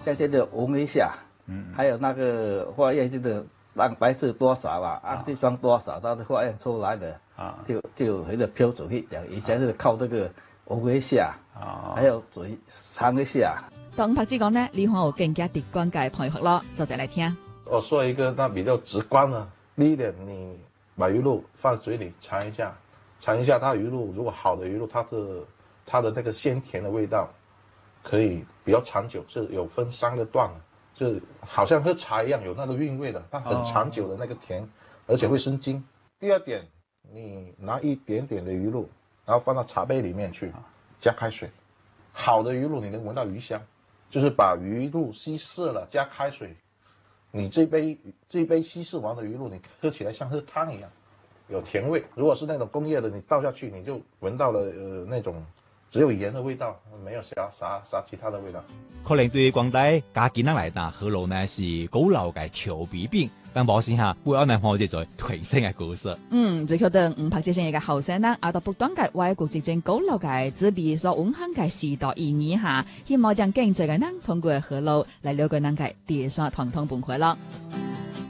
像这个闻一下，还有那个化验这个蛋白质多少啊，氨基酸多少，它的化验出来的就有一个标准去讲。以前是靠这个闻一下，还有嘴尝一下。 当拍子讲呢，你看有更加直观嘅配合咯，就再来听。 我说一个那比较直观的，第一点，你把鱼露放嘴里尝一下，它鱼露如果好的鱼露，它的那个鲜甜的味道，可以比较长久，是有分3个段的，就好像喝茶一样，有那个韵味的，它很长久的那个甜，而且会生津。第二点，你拿一点点的鱼露，然后放到茶杯里面去，加开水，好的鱼露你能闻到鱼香，就是把鱼露稀释了，加开水。你这杯稀释完的鱼露，你喝起来像喝汤一样，有甜味。如果是那种工业的，你倒下去你就闻到了那种只有盐的味道，没有啥其他的味道。 可能对广大家囡仔来講，河路呢是古老嘅調味餅，但冇時下會有人看這在推升嘅故事。 就確定唔拍這些嘅後生人，阿到不斷嘅外國執政古老嘅紙幣所蘊含嘅時代意義下，希望將經濟嘅人通過河路嚟了解人嘅地上傳統文化咯。